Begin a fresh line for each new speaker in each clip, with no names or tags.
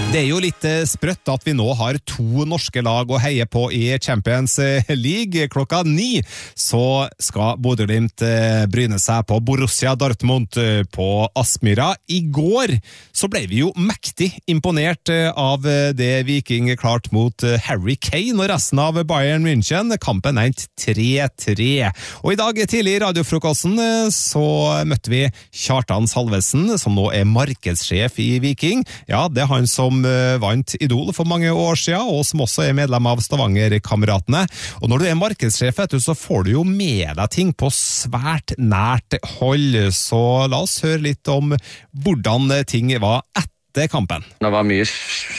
Det jo litt sprøtt at vi nå har 2 norske lag å heie på i Champions League. Klokka 9 så skal Bodø/Glimt bryne seg på Borussia Dortmund på Aspmyra. I går så ble vi jo mektig imponert av det Viking klart mot Harry Kane og resten av Bayern München. Kampen endt 3-3. Og i dag tidlig i radiofrokosten så møtte vi Kjartan Salvesen, som nå er markedssjef i Viking. Ja, det er han som vant Idol for mange år siden, og som også er medlem av Stavanger-kameratene. Og når du er markedssjef, så får du jo med deg ting på svært nært hold. Så la oss høre litt om hvordan ting var etter kampen.
Det var mye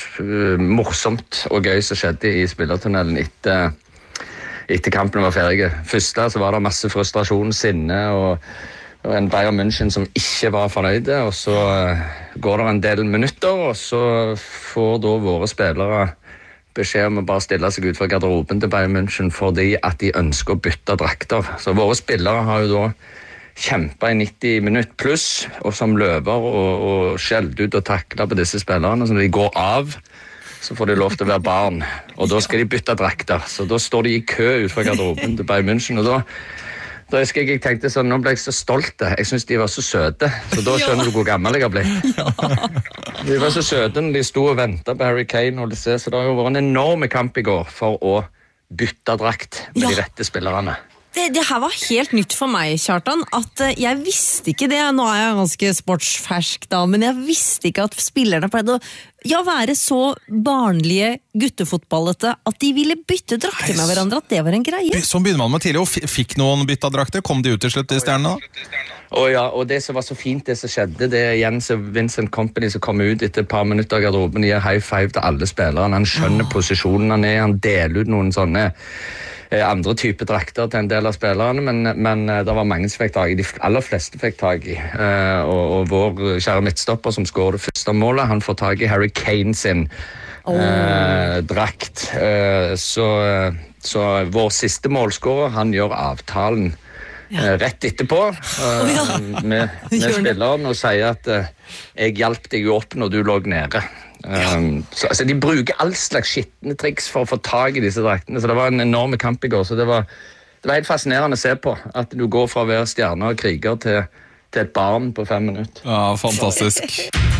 morsomt og gøy som skjedde i spillertunnelen etter kampen var ferdig. Først så var det masse frustrasjon, sinne og en Bayern München som ikke var fornøyde, og så går det en del minutter, og så får da våre spillere beskjed om å bare stille seg ut fra garderoben til Bayern München fordi at de ønsker å bytte drakter. Så våre spillere har jo da kjempet i 90 minutter pluss, og som løver og skjelt ut og taklet på disse spillerne, så når de går av, så får de lov til å være barn, og da skal de bytte drakter. Så da står de i kø ut fra garderoben til Bayern München, og da husker jeg tenkte sånn, nå ble jeg så stolt. Jeg synes de var så søte, så da skjønner du hvor gammel jeg har blitt. De var så søte når de stod og ventet på Harry Kane, og så det har jo vært en enorm kamp i går for å bytte drakt med de rette spillerne.
Det her var helt nytt for meg, Kjartan, at jeg visste ikke det. Nå er jeg ganske sportsfersk da, men jeg visste ikke at spillerne pleide å være så barnlige guttefotballete at de ville bytte drakter med hverandre, at det var en greie.
Så begynner man med tidlig, og fikk noen bytta drakter? Kom de ut til slutt i stjernene da?
Og det som var så fint, det som skjedde, det er Jens og Vincent Kompany som kom ut etter et par minutter av garderoben, gir high five til alle spillerne, han skjønner posisjonen han er, han deler ut noen sånne andre typer drakter til en del av spillerne, men det var mange som fikk tag i, de aller fleste fikk tag i, og vår kjære midtstopper som skårer det første målet, han får tag i Harry Kane sin drakt, så vår siste målskårer, han gjør avtalen rett etterpå med spilleren og sier at jeg hjalp deg opp når du lå nede. Så, altså, de bruker all slags skittende triks for å få tag i disse draktene, så det var en enorm kamp i går, så det var helt fascinerende å se på at du går fra å være stjerne og kriger til et barn på 5 minutter.
Ja, fantastisk.